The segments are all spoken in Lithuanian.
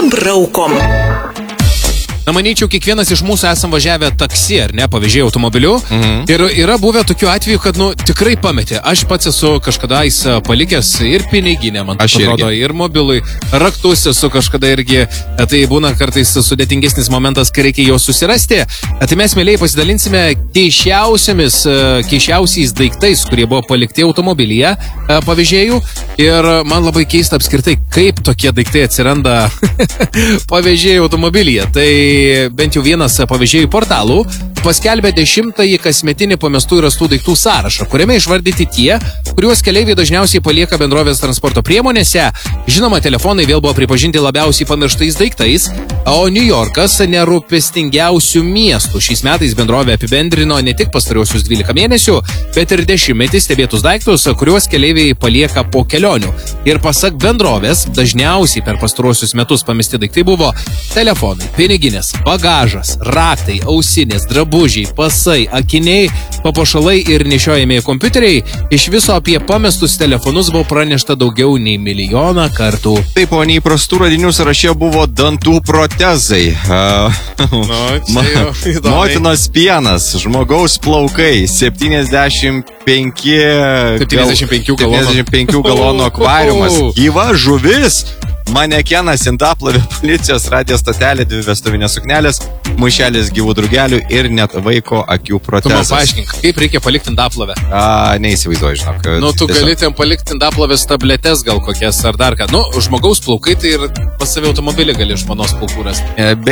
braukom. Na, manyčiau, kiekvienas iš mūsų esam važiavę taksi, ar ne, pavėžėjai automobiliu. Ir yra buvę tokių atvejų, kad, tikrai pametė. Aš pats esu kažkadais palikęs ir piniginę, man atrodo, ir mobilui, raktus esu kažkada irgi. Tai būna kartais sudėtingesnis momentas, kai reikia juos susirasti. Tai mes, mėlyjei, pasidalinsime keišiausiais daiktais, kurie buvo palikti automobilyje pavėžėjų. Ir man labai keista apskritai, kaip tokie daiktai atsiranda pavėžėjų automobilyje. Tai bent jau vienas pavėžėjų portalų paskelbė 10-ąjį kasmetinį pamestų ir rastų daiktų sąrašą, kuriame išvardyti tie, kuriuos keleiviai dažniausiai palieka bendrovės transporto priemonėse. Žinoma, telefonai vėl buvo pripažinti labiausiai pamirštais daiktais, o New Yorkas nerūpestingiausių miestų. Šiais metais bendrovė apibendrino ne tik pastariuosius 12 mėnesių, bet ir 10 stebėtus daiktus, kuriuos keleiviai palieka po kelionių. Ir pasak bendrovės, dažniausiai per pastaruosius metus pamesti daiktai buvo telefonai, piniginės, bagažas, raktai, ausinės, drabužiai, pasai, akiniai, papuošalai ir nešiojami kompiuteriai. Iš viso apie pamestus telefonus buvo pranešta daugiau nei 1 milijoną kartų. Taip, o neįprastų radinių sąraše buvo dantų protezai. Motinos pienas, žmogaus plaukai, 75 galonų akvariumas, gyva žuvis, manekenas, indaplovė, policijos radijo stotelė, 2 vestuvinės suknelės, maišelis gyvų drugelių ir net vaiko akių protezas. Tu man paaiškink, kaip reikia palikti indaplovę? Neįsivaizduoju, žinok. Tu gali ten palikti indaplovės tabletes gal kokias ar dar ką. Žmogaus plaukai tai ir pas save automobilį gali žmonos plaukūras.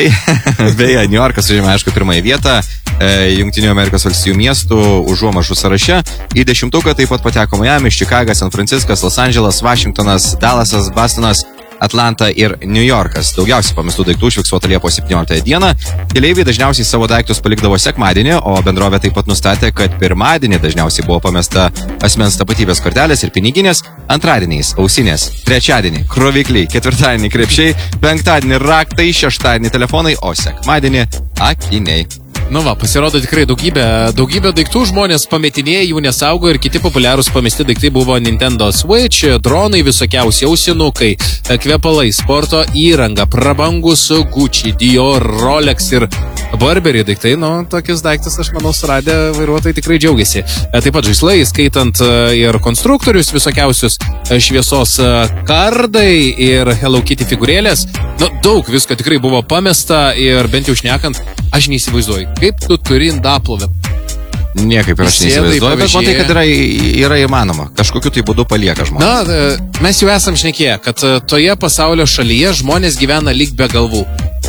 Beje, New Yorkas užėmė, aišku, 1 vietą Jungtinių Amerikos valstijų miestų užuomažų sąraše. Į 10-ką taip pat pateko Miami, Čikaga, San Franciskas, Los Andželas, Vašingtonas, Dalasas, Bostonas, Atlanta ir New Yorkas. Daugiausiai pamestų daiktų užfiksuota Liepos 17 dieną. Keleiviai dažniausiai savo daiktus palikdavo sekmadienį, o bendrovė taip pat nustatė, kad pirmadienį dažniausiai buvo pamesta asmens tapatybės kortelės ir piniginės, antradieniais ausinės, trečiadienį krovikliai, ketvirtadienį krepšiai, penktadienį raktai, šeštadienį telefonai, o sekmadienį akiniai. Pasirodo tikrai daugybė daiktų žmonės pametinėja, jų nesaugo ir kiti populiarūs pamesti daiktai buvo Nintendo Switch, dronai, visokiausi ausinukai, kvepalai, sporto įranga, prabangus Gucci, Dior, Rolex ir Burberry daiktai. Tokius daiktus, aš manau, suradę vairuotojai tikrai džiaugiasi. Taip pat žaislai, skaitant ir konstruktorius visokiausius, šviesos kardai ir Hello Kitty figūrėlės. Daug visko tikrai buvo pamesta ir bent jau šnekant, aš neįsivaizduoju, kaip tu turi indaplovę. Niekaip ir aš neįsivaizduoju, bet matai, kad yra įmanoma. Kažkokiu tai būdu palieka žmonės. Mes jau esam šnekėję, kad toje pasaulio šalyje žmonės gyvena lyg be galvų.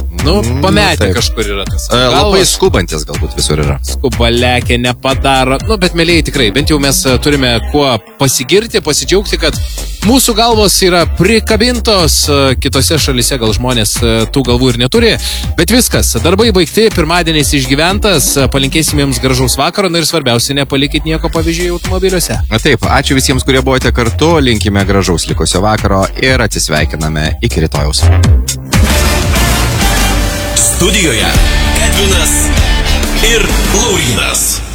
Pametė kažkur yra tas. Labai skubantis galbūt visur yra. Skubalekė nepadaro. Bet mėlyjei tikrai, bent jau mes turime kuo pasigirti, pasidžiaugti, kad mūsų galvos yra prikabintos. Kitose šalyse gal žmonės tų galvų ir neturi. Bet viskas, darbai baigti, pirmadienis išgyventas. Palinkėsim jums gražaus vakaro ir svarbiausia, nepalikit nieko pavėžėjų automobiliuose. Taip, ačiū visiems, kurie buvote kartu. Linkime gražaus likusio vakaro ir atsisveikiname iki rytojaus. Studijoje Edvinas ir Laurynas.